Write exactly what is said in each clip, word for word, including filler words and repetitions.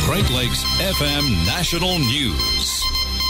Great Lakes F M National News.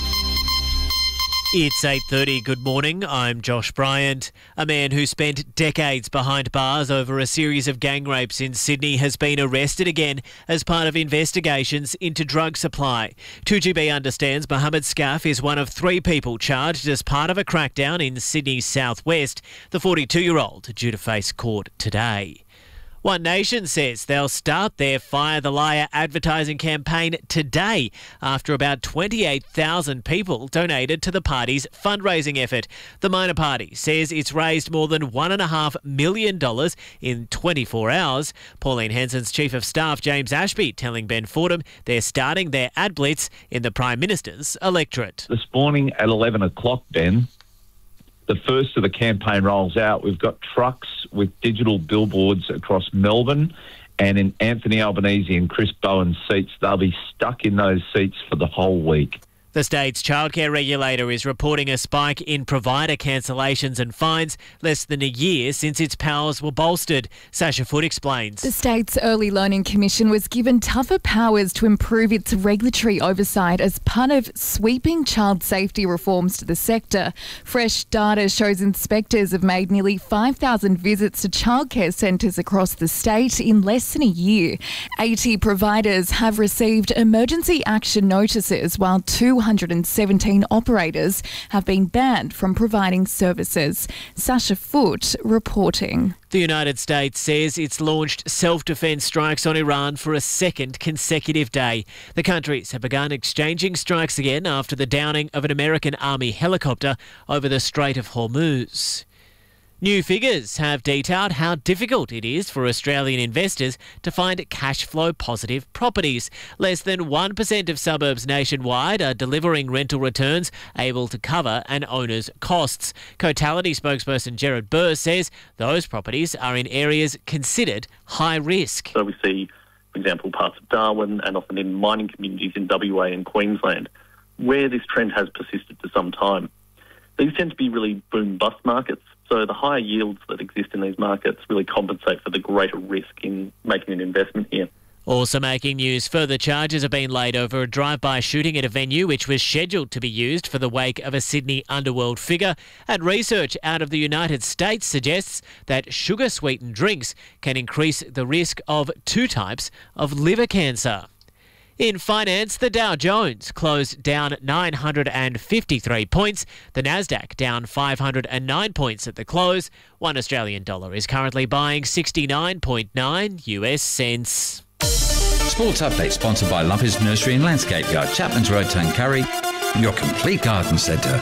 It's eight thirty. Good morning. I'm Josh Bryant. A man who spent decades behind bars over a series of gang rapes in Sydney has been arrested again as part of investigations into drug supply. two G B understands Mohammed Scaff is one of three people charged as part of a crackdown in Sydney's southwest. The forty-two-year-old due to face court today. One Nation says they'll start their Fire the Liar advertising campaign today after about twenty-eight thousand people donated to the party's fundraising effort. The minor party says it's raised more than one point five million dollars in twenty-four hours. Pauline Hanson's Chief of Staff, James Ashby, telling Ben Fordham they're starting their ad blitz in the Prime Minister's electorate. This morning at eleven o'clock, Ben, the first of the campaign rolls out. We've got trucks with digital billboards across Melbourne and in Anthony Albanese and Chris Bowen's seats. They'll be stuck in those seats for the whole week. The state's childcare regulator is reporting a spike in provider cancellations and fines less than a year since its powers were bolstered. Sasha Foote explains. The state's Early Learning Commission was given tougher powers to improve its regulatory oversight as part of sweeping child safety reforms to the sector. Fresh data shows inspectors have made nearly five thousand visits to childcare centres across the state in less than a year. eighty providers have received emergency action notices, while two hundred seventeen operators have been banned from providing services. Sasha Foote reporting. The United States says it's launched self-defense strikes on Iran for a second consecutive day. The countries have begun exchanging strikes again after the downing of an American Army helicopter over the Strait of Hormuz. New figures have detailed how difficult it is for Australian investors to find cash flow positive properties. Less than one percent of suburbs nationwide are delivering rental returns able to cover an owner's costs. Cotality spokesperson Gerard Burr says those properties are in areas considered high risk. So we see, for example, parts of Darwin and often in mining communities in W A and Queensland, where this trend has persisted for some time. These tend to be really boom-bust markets. So the higher yields that exist in these markets really compensate for the greater risk in making an investment here. Also making news, further charges have been laid over a drive-by shooting at a venue which was scheduled to be used for the wake of a Sydney underworld figure. And research out of the United States suggests that sugar-sweetened drinks can increase the risk of two types of liver cancer. In finance, the Dow Jones closed down nine hundred fifty-three points. The Nasdaq down five hundred nine points at the close. One Australian dollar is currently buying sixty-nine point nine U S cents. Sports update sponsored by Lumpy's Nursery and Landscape Yard, Chapman's Road, Tuncurry, your complete garden centre.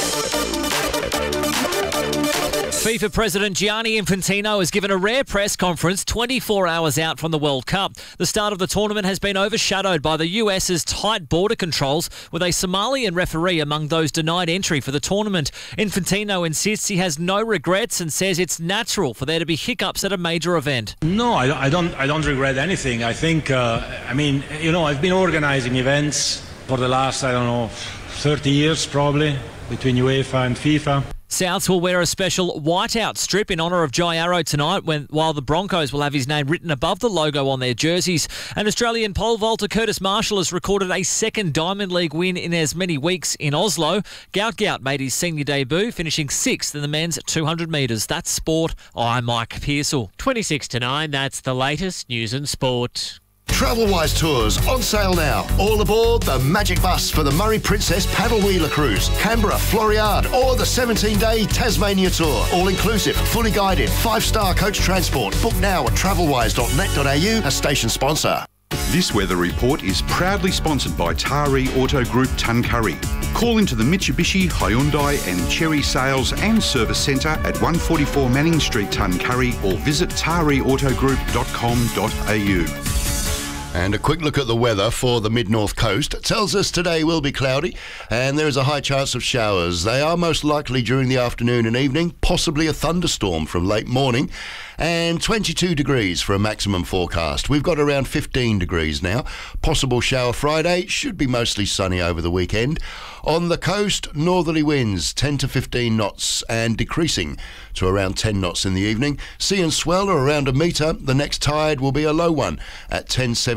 FIFA President Gianni Infantino has given a rare press conference twenty-four hours out from the World Cup. The start of the tournament has been overshadowed by the US's tight border controls, with a Somalian referee among those denied entry for the tournament. Infantino insists he has no regrets and says it's natural for there to be hiccups at a major event. No, I, I don't. I don't regret anything. I think. Uh, I mean, you know, I've been organising events for the last, I don't know, thirty years probably, between UEFA and FIFA. Souths will wear a special whiteout strip in honour of Jai Arrow tonight, when, while the Broncos will have his name written above the logo on their jerseys. And Australian pole vaulter Curtis Marshall has recorded a second Diamond League win in as many weeks in Oslo. Gout Gout made his senior debut, finishing sixth in the men's two hundred metres. That's sport. I'm Mike Pearsall. twenty-six to nine, that's the latest news and sport. Travelwise Tours on sale now. All aboard the Magic Bus for the Murray Princess Paddle Wheeler Cruise, Canberra, Floriade, or the seventeen-day Tasmania Tour. All inclusive, fully guided, five-star coach transport. Book now at travelwise dot net dot a u, a station sponsor. This weather report is proudly sponsored by Taree Auto Group Tuncurry. Call into the Mitsubishi, Hyundai and Chery Sales and Service Centre at one forty-four Manning Street, Tuncurry, or visit taree auto group dot com dot a u. And a quick look at the weather for the mid-north coast. It tells us today will be cloudy and there is a high chance of showers. They are most likely during the afternoon and evening, possibly a thunderstorm from late morning, and twenty-two degrees for a maximum forecast. We've got around fifteen degrees now. Possible shower Friday, should be mostly sunny over the weekend. On the coast, northerly winds ten to fifteen knots and decreasing to around ten knots in the evening. Sea and swell are around a metre. The next tide will be a low one at ten seventeen.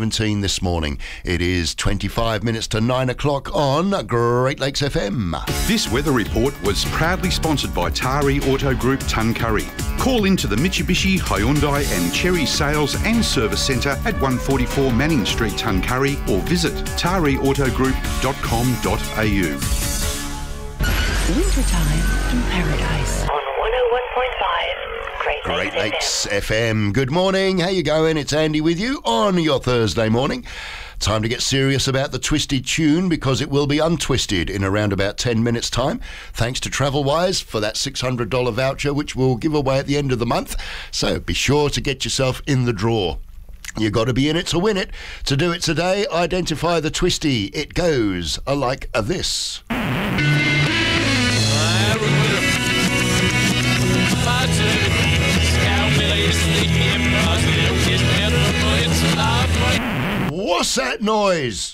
seventeen this morning. It is twenty-five minutes to nine o'clock on Great Lakes F M. This weather report was proudly sponsored by Tari Auto Group Tuncurry. Call into the Mitsubishi, Hyundai and Cherry Sales and Service Centre at one forty-four Manning Street, Tuncurry, or visit tari auto group dot com dot a u. Wintertime in Paradise on one oh one point five Great, Great Lakes F M. Good morning. How you going? It's Andy with you on your Thursday morning. Time to get serious about the twisty tune because it will be untwisted in around about ten minutes' time. Thanks to TravelWise for that six hundred dollars voucher, which we'll give away at the end of the month. So be sure to get yourself in the draw. You've got to be in it to win it. To do it today, identify the twisty. It goes like this. What's that noise?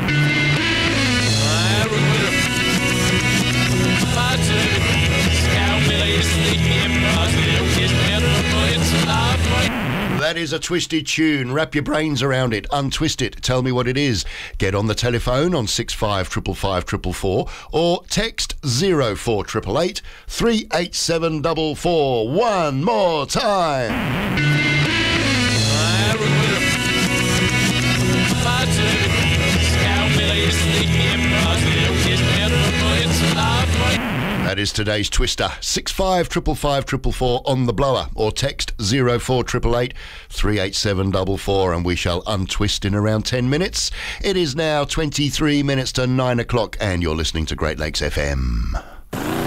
That is a twisty tune. Wrap your brains around it. Untwist it. Tell me what it is. Get on the telephone on six five five five four four four or text zero four eight eight eight three eight seven four four. One more time. That is today's twister. six five five five four four four on the blower or text zero four eight eight eight three eight seven four four and we shall untwist in around ten minutes. It is now twenty-three minutes to nine o'clock and you're listening to Great Lakes F M.